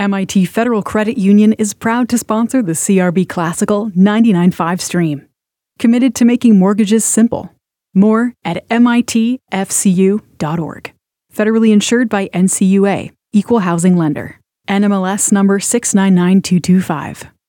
MIT Federal Credit Union is proud to sponsor the CRB Classical 99.5 stream. Committed to making mortgages simple. More at mitfcu.org. Federally insured by NCUA, Equal Housing Lender. NMLS number 699225.